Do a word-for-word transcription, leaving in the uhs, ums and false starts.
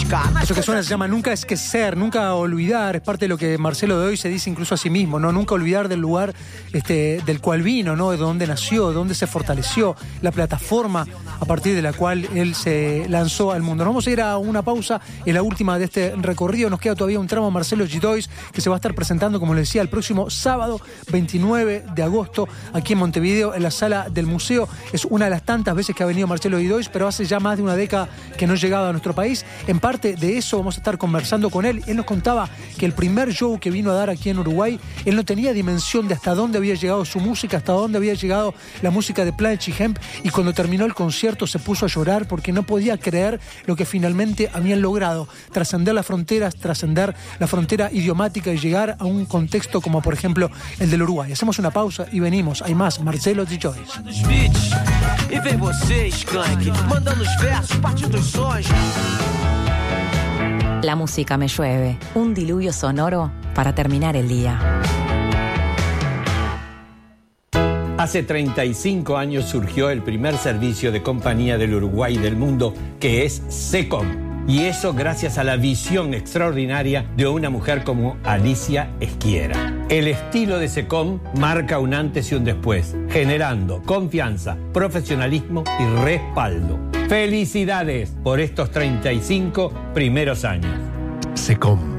Eso que suena se llama nunca esquecer, nunca olvidar, es parte de lo que Marcelo de hoy se dice incluso a sí mismo, ¿no? Nunca olvidar del lugar este, del cual vino, ¿no? De dónde nació, de dónde se fortaleció, la plataforma a partir de la cual él se lanzó al mundo. Nos vamos a ir a una pausa en la última de este recorrido. Nos queda todavía un tramo Marcelo Gidois que se va a estar presentando, como les decía, el próximo sábado veintinueve de agosto aquí en Montevideo, en la sala del museo. Es una de las tantas veces que ha venido Marcelo Gidois, pero hace ya más de una década que no llegaba a nuestro país. En parte de eso vamos a estar conversando con él. Él nos contaba que el primer show que vino a dar aquí en Uruguay, él no tenía dimensión de hasta dónde había llegado su música, hasta dónde había llegado la música de Planet Hemp, y cuando terminó el concierto se puso a llorar porque no podía creer lo que finalmente habían logrado, trascender las fronteras, trascender la frontera idiomática y llegar a un contexto como por ejemplo el del Uruguay. Hacemos una pausa y venimos. Hay más Marcelo Gidois. E vem você, Skank, mandando os versos, partindo os sons. La música me llueve, un diluvio sonoro para terminar el día. Hace treinta y cinco años surgió el primer servicio de compañía del Uruguay y del mundo, que es SECOM. Y eso gracias a la visión extraordinaria de una mujer como Alicia Esquiera. El estilo de SECOM marca un antes y un después, generando confianza, profesionalismo y respaldo. ¡Felicidades por estos treinta y cinco primeros años! SECOM.